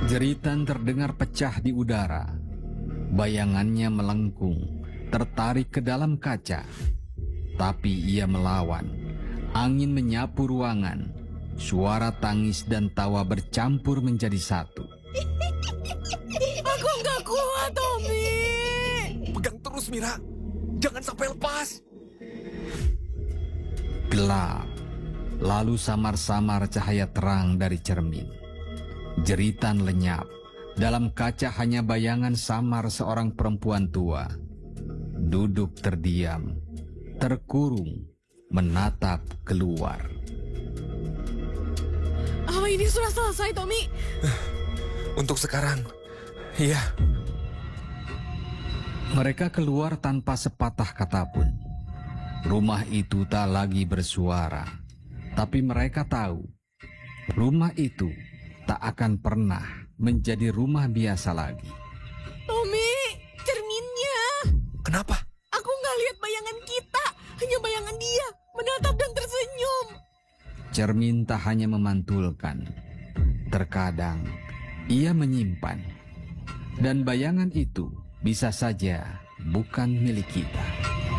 Jeritan terdengar pecah di udara. Bayangannya melengkung, tertarik ke dalam kaca. Tapi ia melawan. Angin menyapu ruangan. Suara tangis dan tawa bercampur menjadi satu. Aku nggak kuat, Tommy. Pegang terus, Mira. Jangan sampai lepas. Gelap. Lalu samar-samar cahaya terang dari cermin. Jeritan lenyap. Dalam kaca hanya bayangan samar seorang perempuan tua. Duduk terdiam, terkurung, menatap keluar. Apa ini sudah selesai, Tommy? Untuk sekarang, iya. Mereka keluar tanpa sepatah kata pun. Rumah itu tak lagi bersuara. Tapi mereka tahu, rumah itu tak akan pernah menjadi rumah biasa lagi. Tommy, cerminnya. Kenapa? Aku nggak lihat bayangan kita, hanya bayangan dia menatap dan tersenyum. Cermin tak hanya memantulkan, terkadang ia menyimpan. Dan bayangan itu bisa saja bukan milik kita.